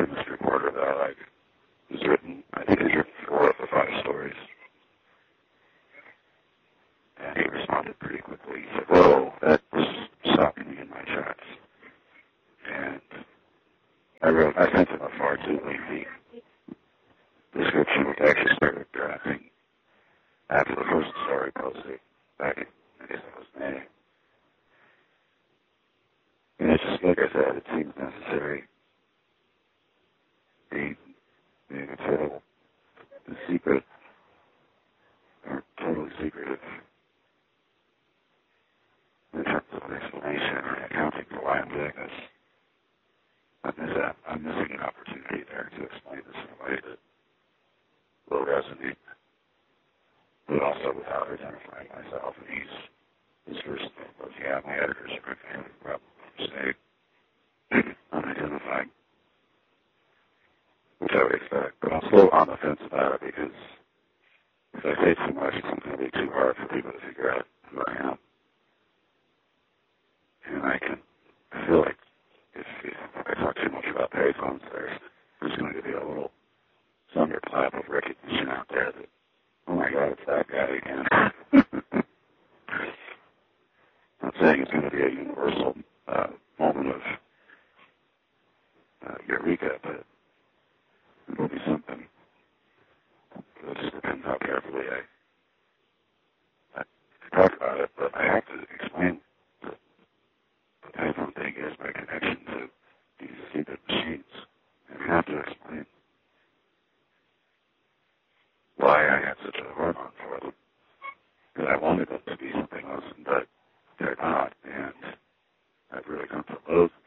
from this reporter that I like, who's written, I think he's written 4 of the 5 stories. And he responded pretty quickly. He said, whoa, that was stopping me in my tracks. And I sent him a far too lengthy description, which I actually started drafting after the first story posted back in, I guess it was May. And it's just, like I said, it seems necessary. Being a total secret, or totally secretive in terms of an explanation or accounting for why I'm doing this. I'm missing an opportunity there to explain this in a way that will resonate, but also without identifying myself. And his first thing was, yeah, my editors are my family, probably say unidentified, which I would expect. But I'm still on the fence about it because if I say too much, it's going to be too hard for people to figure out who I am. And I feel like if I talk too much about payphones, there's going to be a little thunderclap of recognition out there that, oh my God, it's that guy again. I'm not saying it's going to be a universal moment of eureka, but it will be something. It just depends how carefully I talk about it, but I have to explain that the payphone thing is my connection to these stupid machines. And I have to explain why I had such a hard on for them. Because I wanted them to be something else, but they're not, and I've really come to loathe